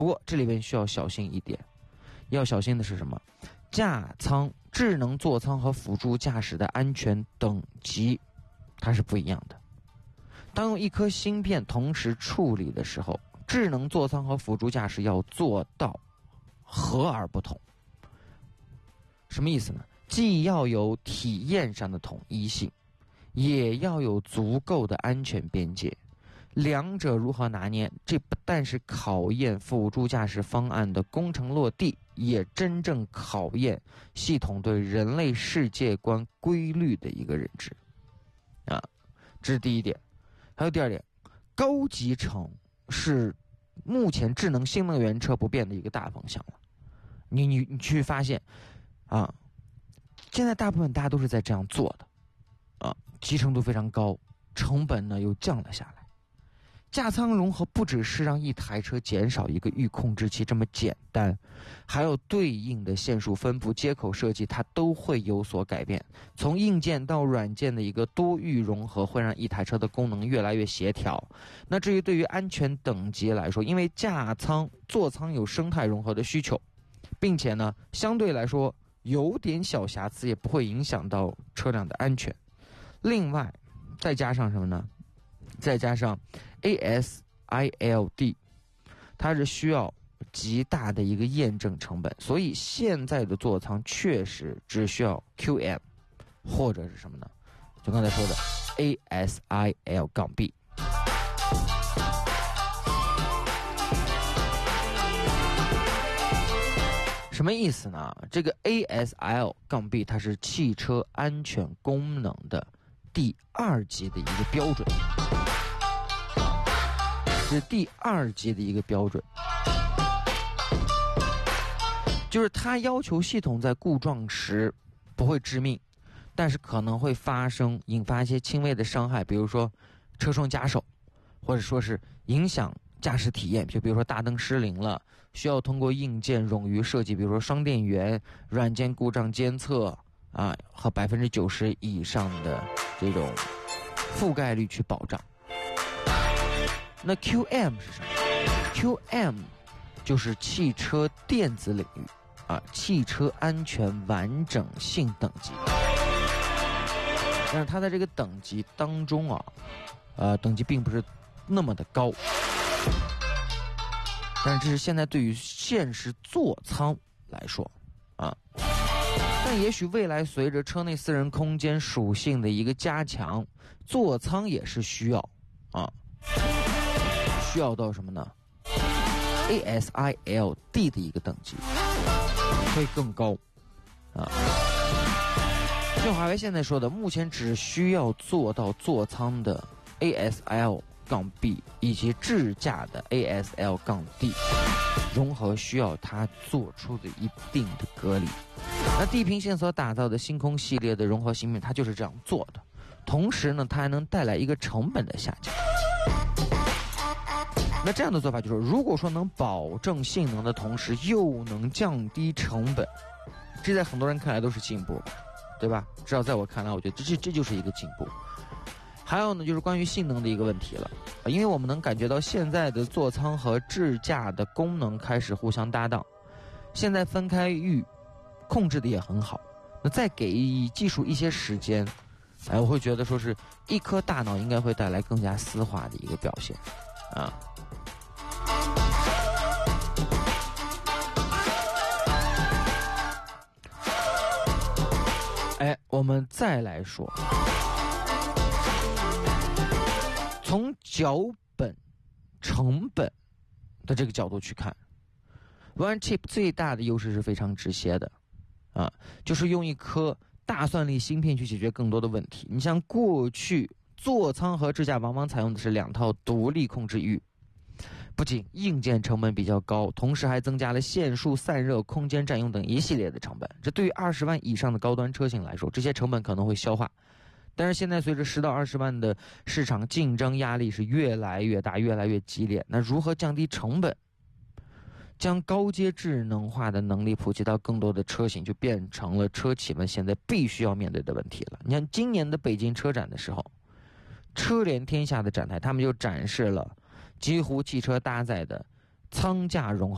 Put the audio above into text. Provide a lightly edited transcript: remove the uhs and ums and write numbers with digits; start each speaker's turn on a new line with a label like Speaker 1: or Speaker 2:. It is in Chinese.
Speaker 1: 不过这里边需要小心一点，要小心的是什么？驾舱、智能座舱和辅助驾驶的安全等级它是不一样的。当用一颗芯片同时处理的时候，智能座舱和辅助驾驶要做到和而不同。什么意思呢？既要有体验上的统一性，也要有足够的安全边界。两者如何拿捏，这不但是考验辅助驾驶方案的工程落地，也真正考验系统对人类世界观规律的一个认知啊，这是第一点。还有第二点，高集成是目前智能新能源车不变的一个大方向了。你去发现啊，现在大部分大家都是在这样做的啊，集成度非常高，成本呢又降了下来。驾舱融合不只是让一台车减少一个域控制器这么简单，还有对应的线束分布、接口设计，它都会有所改变。从硬件到软件的一个多域融合，会让一台车的功能越来越协调。那至于对于安全等级来说，因为驾舱、座舱有生态融合的需求，并且呢，相对来说有点小瑕疵也不会影响到车辆的安全。另外，再加上什么呢？再加上 ASILD， 它是需要极大的一个验证成本，所以现在的座舱确实只需要 QM 或者是什么呢？就刚才说的 ASIL-B。什么意思呢？这个 ASIL-B 它是汽车安全功能的第2级的一个标准，是第2级的一个标准，就是它要求系统在故障时不会致命，但是可能会引发一些轻微的伤害，比如说车窗夹手，或者说是影响驾驶体验，就比如说大灯失灵了，需要通过硬件冗余设计，比如说双电源、软件故障监测啊，和90%以上的这种覆盖率去保障。那 QM 是什么？ QM 就是汽车电子领域啊，汽车安全完整性等级。但是它在这个等级当中啊，等级并不是那么的高。但是这是现在对于现实座舱来说啊，但也许未来随着车内私人空间属性的一个加强，座舱也是需要到什么呢？ ASILD 的一个等级会更高啊。就华为现在说的，目前只需要做到座舱的 ASIL-B 以及智驾的 ASIL-D 融合，需要它做出的一定的隔离。那地平线所打造的星空系列的融合芯片，它就是这样做的。同时呢，它还能带来一个成本的下降。那这样的做法就是，如果说能保证性能的同时又能降低成本，这在很多人看来都是进步，对吧？至少在我看来，我觉得这就是一个进步。还有呢，就是关于性能的一个问题了，因为我们能感觉到现在的座舱和智驾的功能开始互相搭档，现在分开域控制的也很好。那再给技术一些时间，我会觉得说是一颗大脑应该会带来更加丝滑的一个表现啊。我们再来说，从脚本成本的这个角度去看， One Chip 最大的优势是非常直接的啊，就是用一颗大算力芯片去解决更多的问题。你像过去座舱和智驾往往采用的是2套独立控制域，不仅硬件成本比较高，同时还增加了线束、散热、空间占用等一系列的成本。这对于20万以上的高端车型来说，这些成本可能会消化。但是现在随着10到20万的市场竞争压力是越来越大、越来越激烈，那如何降低成本，将高阶智能化的能力普及到更多的车型，就变成了车企们现在必须要面对的问题了。你看今年的北京车展的时候，车联天下的展台，他们就展示了几乎汽车搭载的舱架融合